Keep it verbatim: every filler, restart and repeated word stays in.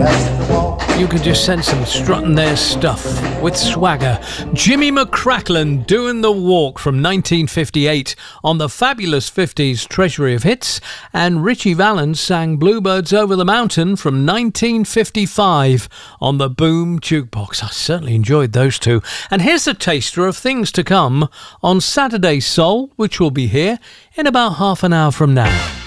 You could just sense them strutting their stuff with swagger. Jimmy McCracklin doing the walk from nineteen fifty-eight on the fabulous fifties Treasury of Hits, and Richie Valens sang Bluebirds Over the Mountain from nineteen fifty-five on the Boom Jukebox. I certainly enjoyed those two. And here's a taster of things to come on Saturday Soul, which will be here in about half an hour from now.